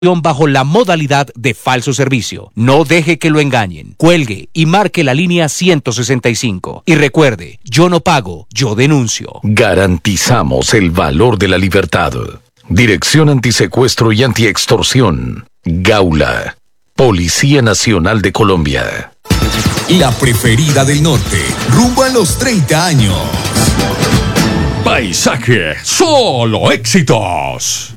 bajo la modalidad de falso servicio. No deje que lo engañen. Cuelgue y marque la línea 165. Y recuerde, yo no pago, yo denuncio. Garantizamos el valor de la libertad. Dirección Antisecuestro y Antiextorsión. Gaula. Policía Nacional de Colombia. La preferida del norte, rumbo a los 30 años. Paisaje, solo éxitos.